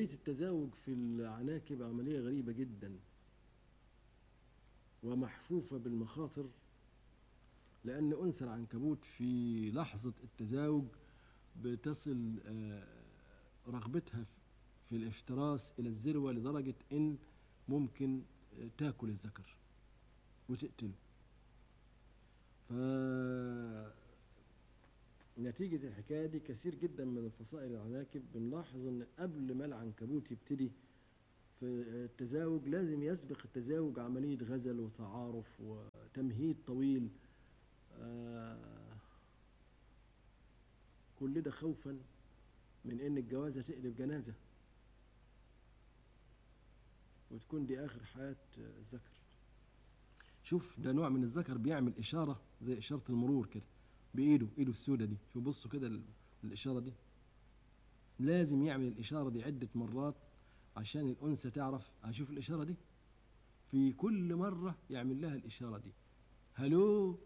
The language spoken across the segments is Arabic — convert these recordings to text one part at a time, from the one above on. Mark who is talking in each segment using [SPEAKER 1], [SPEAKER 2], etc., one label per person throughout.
[SPEAKER 1] عملية التزاوج في العناكب عملية غريبة جدا ومحفوفة بالمخاطر، لأن أنثى العنكبوت في لحظة التزاوج بتصل رغبتها في الافتراس إلى الذروة، لدرجة إن ممكن تاكل الذكر وتقتله. نتيجة الحكاية دي كثير جدا من الفصائل العناكب بنلاحظ إن قبل ما العنكبوت يبتدي في التزاوج لازم يسبق التزاوج عملية غزل وتعارف وتمهيد طويل، كل ده خوفا من إن الجوازة تقلب جنازة وتكون دي آخر حياة الذكر. شوف ده نوع من الذكر بيعمل إشارة زي إشارة المرور كده بإيده، إيده السودة دي، شوف بصوا كده الإشارة دي، لازم يعمل الإشارة دي عدة مرات عشان الأنثى تعرف. هشوف الإشارة دي في كل مرة يعمل لها الإشارة دي، هلو.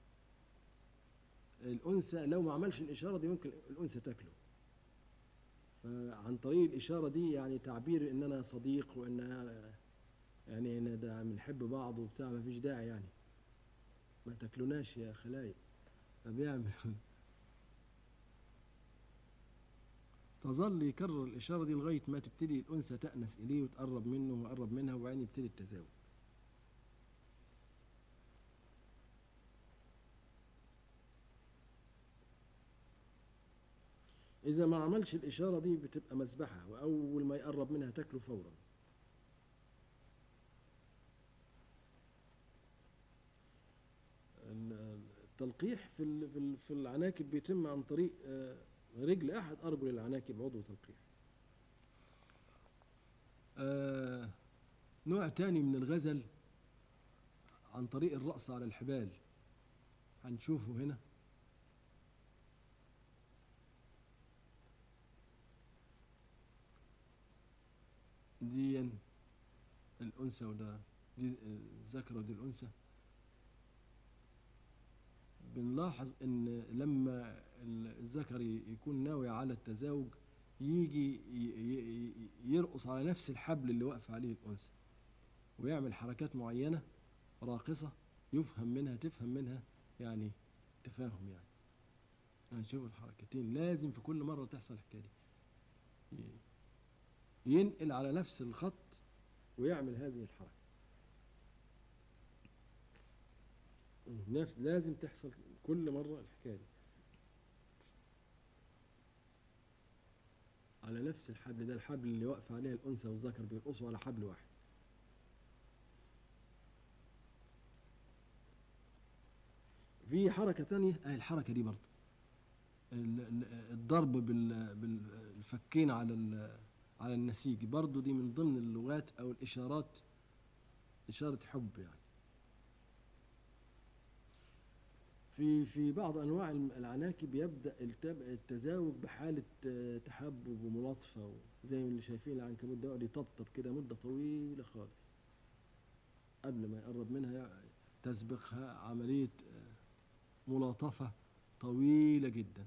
[SPEAKER 1] الأنثى لو ما عملش الإشارة دي ممكن الأنثى تاكله. فعن طريق الإشارة دي يعني تعبير إن أنا صديق، وإن يعني إن ده بنحب بعض وبتاع، ما فيش داعي يعني ما تاكلوناش يا خلايق. فبيعمل تظل يكرر الإشارة دي لغاية ما تبتدي الأنثى تأنس إليه وتقرب منه ويقرب منها، وبعدين يبتدي التزاوج. إذا ما عملش الإشارة دي بتبقى مذبحة، وأول ما يقرب منها تاكله فورا. التلقيح في العناكب بيتم عن طريق رجل أحد أرجل العناكب، عضو تلقيح. نوع تاني من الغزل عن طريق الرأس على الحبال، هنشوفه هنا. دي الأنثى وده دي الذكر ودي الأنثى. بنلاحظ إن لما الذكر يكون ناوي على التزاوج يجي يرقص على نفس الحبل اللي واقف عليه الأنثى، ويعمل حركات معينة راقصة يفهم منها تفهم منها يعني تفاهم يعني. هنشوف الحركتين لازم في كل مرة تحصل الحكاية دي، ينقل على نفس الخط ويعمل هذه الحركة. لازم تحصل كل مرة الحكاية دي على نفس الحبل ده، الحبل اللي واقف عليه الأنثى والذكر بيرقصوا على حبل واحد. في حركة تانية الحركة دي برضه الضرب بالفكين على النسيج، برضه دي من ضمن اللغات أو الإشارات، إشارة حب يعني. في بعض أنواع العناكب يبدأ التزاوج بحالة تحبب وملاطفة، زي اللي شايفين العنكبوت ده يقعد يطبطب كده مدة طويلة خالص قبل ما يقرب منها، تسبقها عملية ملاطفة طويلة جدا.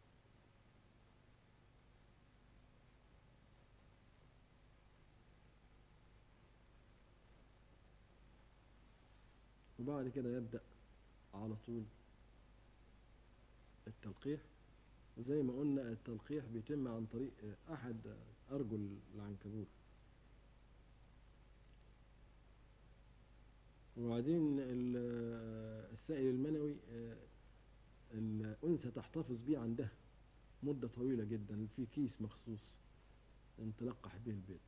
[SPEAKER 1] وبعد كده يبدأ على طول التلقيح. وزي ما قلنا التلقيح بيتم عن طريق أحد أرجل العنكبوت. وبعدين السائل المنوي الأنثى تحتفظ بيه عندها مدة طويلة جدا في كيس مخصوص تلقح به البيض.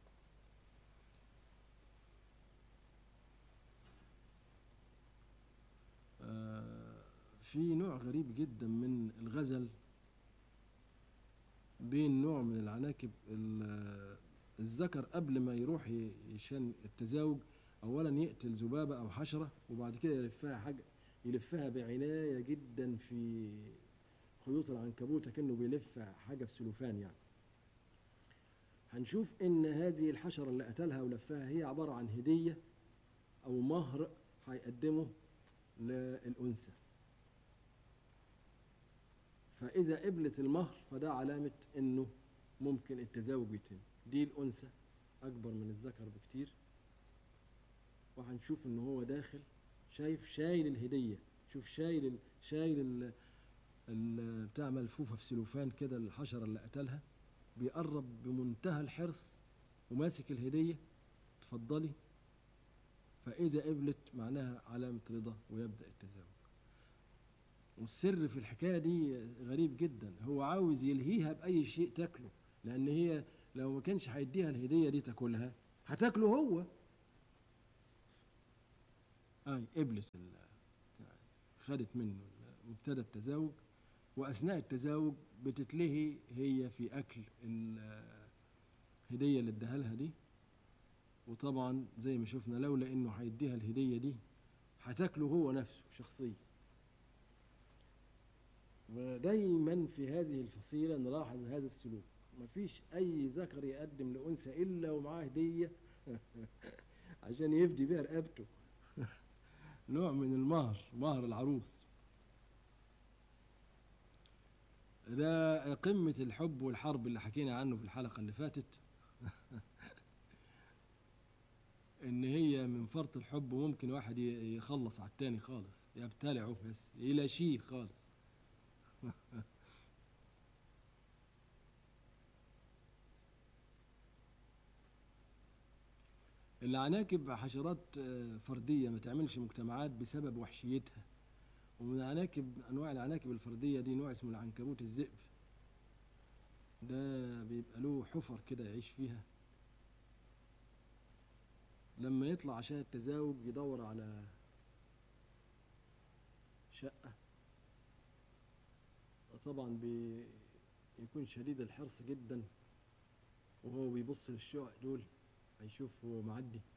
[SPEAKER 1] في نوع غريب جدا من الغزل بين نوع من العناكب. الذكر قبل ما يروح يشان التزاوج أولا يقتل ذبابة أو حشرة، وبعد كده يلفها بعناية جدا في خيوط العنكبوت كأنه بيلف حاجة في سلوفان يعني. هنشوف إن هذه الحشرة اللي قتلها ولفها هي عبارة عن هدية أو مهر هيقدمه للأنثى، فإذا قبلت المهر فده علامة إنه ممكن التزاوج يتم. دي الأنثى أكبر من الذكر بكتير، وهنشوف إن هو داخل شايل الهدية. شوف شايل بتاع ملفوفة في سلوفان كده، الحشرة اللي قتلها، بيقرب بمنتهى الحرص وماسك الهدية. اتفضلي. فإذا قبلت معناها علامة رضا ويبدأ التزاوج. والسر في الحكاية دي غريب جدا، هو عاوز يلهيها بأي شيء تاكله، لأن هي لو ما كانش هيديها الهدية دي تاكلها هتاكله هو. قبلت خدت منه وابتدى التزاوج. وأثناء التزاوج بتتلهي هي في أكل الهدية اللي اداها لها دي. وطبعا زي ما شفنا لولا إنه هيديها الهدية دي هتاكله هو نفسه شخصيا. ودايما في هذه الفصيلة نلاحظ هذا السلوك، مفيش أي ذكر يقدم لأنثى إلا ومعاه هدية عشان يفدي بيها رقبته نوع من مهر العروس. ده قمة الحب والحرب اللي حكينا عنه في الحلقة اللي فاتت إن هي من فرط الحب ممكن واحد يخلص على التاني خالص، يبتلعه بس يلاشيه خالص العناكب حشرات فردية ما تعملش مجتمعات بسبب وحشيتها. ومن أنواع العناكب الفردية دي نوع اسمه العنكبوت الذئب. ده بيبقى له حفر كده يعيش فيها. لما يطلع عشان التزاوج يدور على شقة، طبعا بيكون شديد الحرص جدا، وهو بيبص للشقق دول هيشوف هو معدي